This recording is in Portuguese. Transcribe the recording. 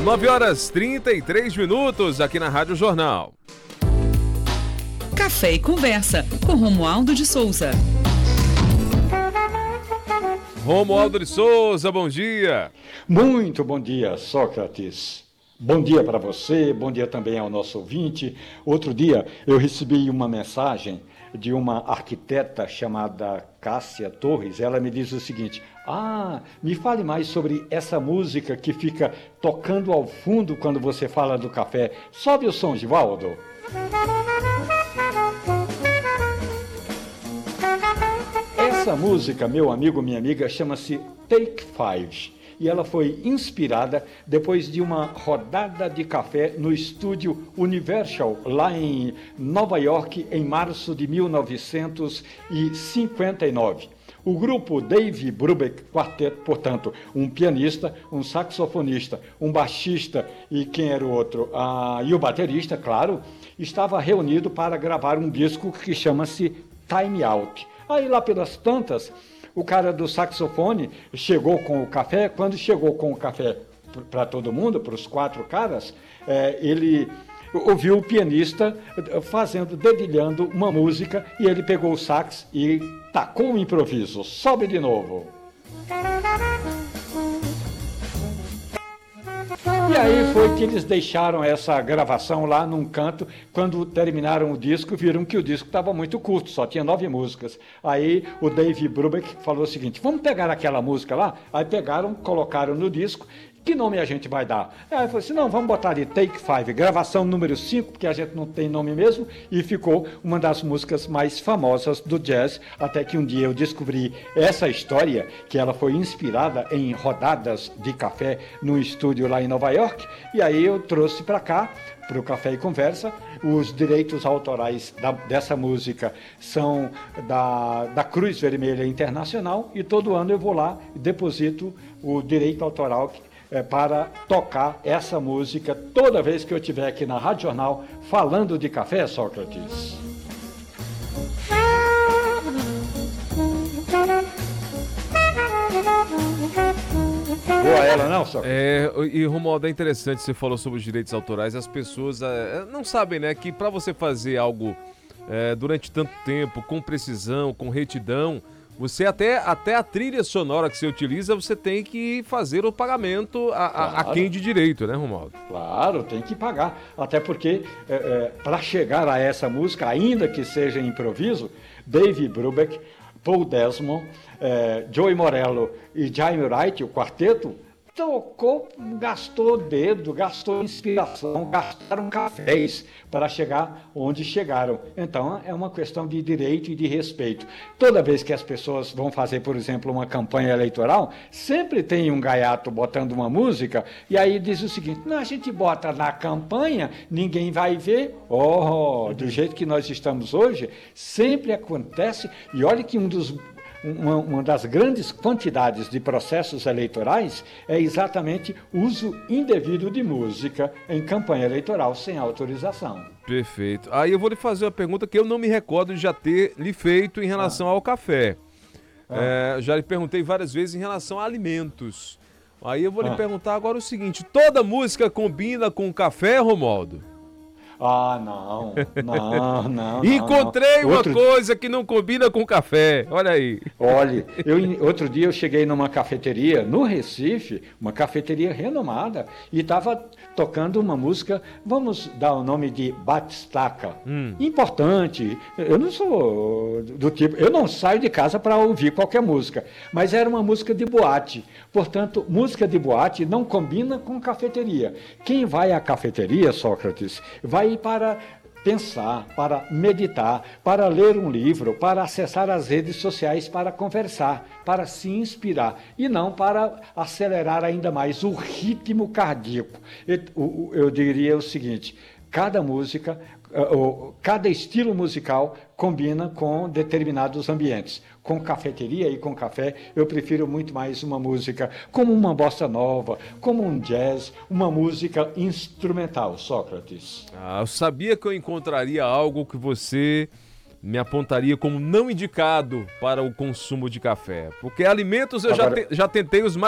9h33 aqui na Rádio Jornal. Café e Conversa com Romualdo de Souza. Romualdo de Souza, bom dia. Muito bom dia, Sócrates. Bom dia para você, bom dia também ao nosso ouvinte. Outro dia eu recebi uma mensagem de uma arquiteta chamada Cássia Torres. Ela me diz o seguinte: me fale mais sobre essa música que fica tocando ao fundo quando você fala do café. Sobe o som, Givaldo. Essa música, meu amigo, minha amiga, chama-se Take Five. E ela foi inspirada depois de uma rodada de café no estúdio Universal, lá em Nova York, em março de 1959. O grupo Dave Brubeck Quartet, portanto, um pianista, um saxofonista, um baixista e quem era o outro? E o baterista, claro, estava reunido para gravar um disco que chama-se Time Out. Aí lá pelas tantas, o cara do saxofone chegou com o café. Quando chegou com o café para todo mundo, para os 4 caras, ele ouviu o pianista dedilhando uma música e ele pegou o sax e tacou um improviso. Sobe de novo. E aí foi que eles deixaram essa gravação lá num canto. Quando terminaram o disco, viram que o disco estava muito curto, só tinha 9 músicas. Aí o Dave Brubeck falou o seguinte: vamos pegar aquela música lá? Aí pegaram, colocaram no disco. Que nome a gente vai dar? Aí falou assim: não, vamos botar ali Take Five, gravação número 5, porque a gente não tem nome mesmo, e ficou uma das músicas mais famosas do jazz, até que um dia eu descobri essa história, que ela foi inspirada em rodadas de café num estúdio lá em Nova York, e aí eu trouxe para cá, para o Café e Conversa. Os direitos autorais dessa música são da Cruz Vermelha Internacional, e todo ano eu vou lá e deposito o direito autoral para tocar essa música toda vez que eu estiver aqui na Rádio Jornal falando de café, Sócrates. Boa ela, não, Sócrates? E Romualdo, é interessante, você falou sobre os direitos autorais. As pessoas não sabem, né, que para você fazer algo durante tanto tempo, com precisão, com retidão, você até a trilha sonora que você utiliza, você tem que fazer o pagamento a quem de direito, né, Romualdo? Claro, tem que pagar. Até porque, para chegar a essa música, ainda que seja improviso, Dave Brubeck, Paul Desmond, Joey Morello e Jaime Wright, o quarteto, tocou, gastou dedo, gastou inspiração, gastaram cafés para chegar onde chegaram. Então, é uma questão de direito e de respeito. Toda vez que as pessoas vão fazer, por exemplo, uma campanha eleitoral, sempre tem um gaiato botando uma música, e aí diz o seguinte: não, a gente bota na campanha, ninguém vai ver. Do jeito que nós estamos hoje, sempre acontece. E olha que uma das grandes quantidades de processos eleitorais é exatamente uso indevido de música em campanha eleitoral sem autorização. Perfeito. Aí eu vou lhe fazer uma pergunta que eu não me recordo de já ter lhe feito em relação ao café. Já lhe perguntei várias vezes em relação a alimentos. Aí eu vou lhe perguntar agora o seguinte: toda música combina com café, Romualdo? Não. Encontrei uma coisa que não combina com café, olha aí. Olha, outro dia eu cheguei numa cafeteria no Recife, uma cafeteria renomada, e estava tocando uma música, vamos dar o nome de batistaca. Importante. Eu não sou do tipo, eu não saio de casa para ouvir qualquer música, mas era uma música de boate. Portanto, música de boate não combina com cafeteria. Quem vai à cafeteria, Sócrates, vai para pensar, para meditar, para ler um livro, para acessar as redes sociais, para conversar, para se inspirar, e não para acelerar ainda mais o ritmo cardíaco. Eu diria o seguinte: cada música, cada estilo musical combina com determinados ambientes. Com cafeteria e com café, eu prefiro muito mais uma música como uma bossa nova, como um jazz, uma música instrumental, Sócrates. Eu sabia que eu encontraria algo que você me apontaria como não indicado para o consumo de café, porque alimentos eu já tentei os mais